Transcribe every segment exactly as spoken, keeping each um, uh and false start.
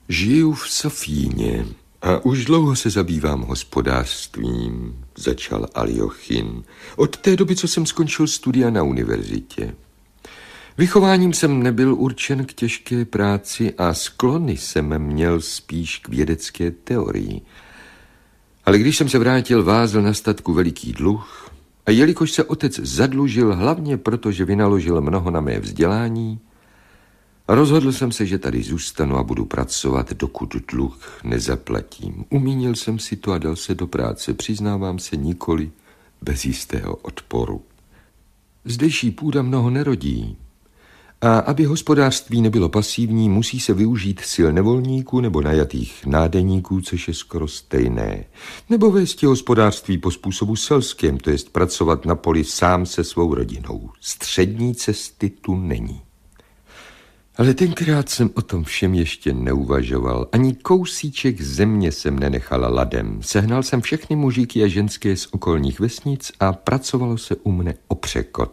Žiju v Sofíně a už dlouho se zabývám hospodářstvím, začal Aljochin. Od té doby, co jsem skončil studia na univerzitě. Vychováním jsem nebyl určen k těžké práci a sklony jsem měl spíš k vědecké teorii. Ale když jsem se vrátil, vázl na statku veliký dluh a jelikož se otec zadlužil hlavně proto, že vynaložil mnoho na mé vzdělání, rozhodl jsem se, že tady zůstanu a budu pracovat, dokud dluh nezaplatím. Umínil jsem si to a dal se do práce, přiznávám se, nikoli bez jistého odporu. Zdejší půda mnoho nerodí a aby hospodářství nebylo pasivní, musí se využít sil nevolníků nebo najatých nádeníků, což je skoro stejné. Nebo vést hospodářství po způsobu selském, to jest pracovat na poli sám se svou rodinou. Střední cesty tu není. Ale tenkrát jsem o tom všem ještě neuvažoval. Ani kousíček země jsem nenechal ladem. Sehnal jsem všechny mužíky a ženské z okolních vesnic a pracovalo se u mne o překot.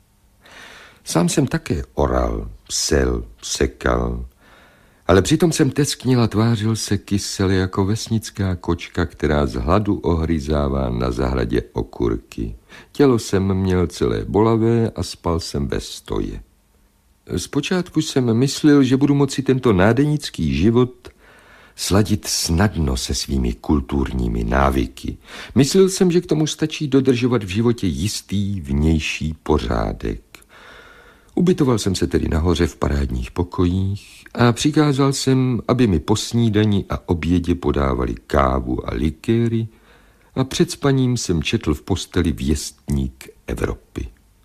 Sám jsem také oral, sel, sekal, ale přitom jsem tesknil a tvářil se kysele jako vesnická kočka, která z hladu ohryzává na zahradě okurky. Tělo jsem měl celé bolavé a spal jsem bez stoje. Zpočátku jsem myslel, že budu moci tento nádenický život sladit snadno se svými kulturními návyky. Myslel jsem, že k tomu stačí dodržovat v životě jistý vnější pořádek. Ubytoval jsem se tedy nahoře v parádních pokojích a přikázal jsem, aby mi po snídani a obědě podávali kávu a likéry a před spaním jsem četl v posteli Věstník Evropy.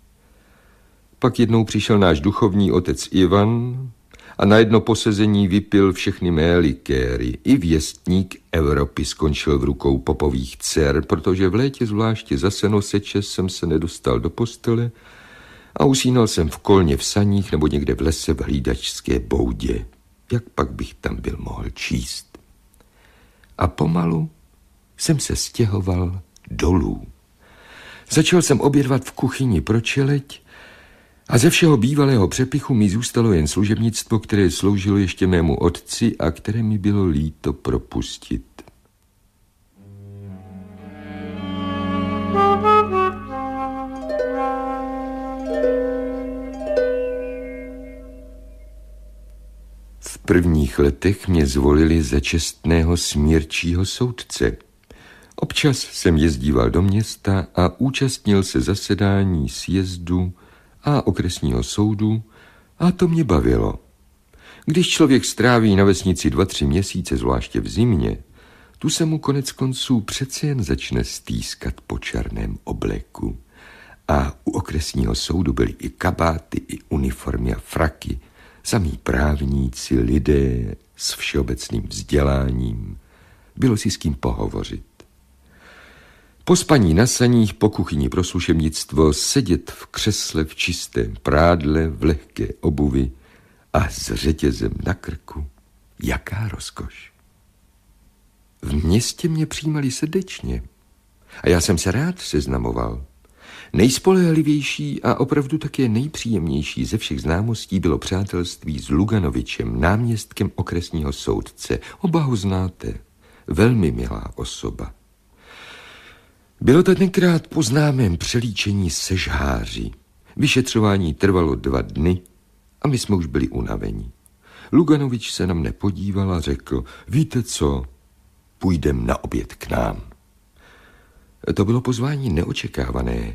Pak jednou přišel náš duchovní otec Ivan a na jedno posezení vypil všechny mé likéry. I Věstník Evropy skončil v rukou popových dcer, protože v létě zvláště za senoseče jsem se nedostal do postele a usínal jsem v kolně v saních nebo někde v lese v hlídačské boudě. Jak pak bych tam byl mohl číst? A pomalu jsem se stěhoval dolů. Začal jsem obědvat v kuchyni pro čeleď a ze všeho bývalého přepichu mi zůstalo jen služebnictvo, které sloužilo ještě mému otci a které mi bylo líto propustit. V prvních letech mě zvolili za čestného smírčího soudce. Občas jsem jezdíval do města a účastnil se zasedání sjezdu a okresního soudu a to mě bavilo. Když člověk stráví na vesnici dva, tři měsíce, zvláště v zimě, tu se mu konec konců přece jen začne stýskat po černém obleku. A u okresního soudu byly i kabáty, i uniformy a fraky, samí právníci, lidé s všeobecným vzděláním. Bylo si s kým pohovořit. Po spaní na saních, po kuchyni pro služebnictvo, sedět v křesle v čistém prádle, v lehké obuvi a s řetězem na krku. Jaká rozkoš. V městě mě přijímali srdečně a já jsem se rád seznamoval. Nejspolehlivější a opravdu také nejpříjemnější ze všech známostí bylo přátelství s Luganovičem, náměstkem okresního soudce. Oba ho znáte. Velmi milá osoba. Bylo to tenkrát po známém přelíčení se žháři. Vyšetřování trvalo dva dny a my jsme už byli unavení. Luganovič se na mne podíval a řekl, víte co, půjdem na oběd k nám. To bylo pozvání neočekávané